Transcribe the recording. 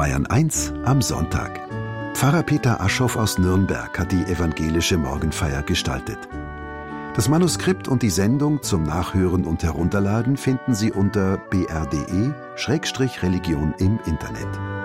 Bayern 1 am Sonntag. Pfarrer Peter Aschoff aus Nürnberg hat die evangelische Morgenfeier gestaltet. Das Manuskript und die Sendung zum Nachhören und Herunterladen finden Sie unter br.de/Religion im Internet.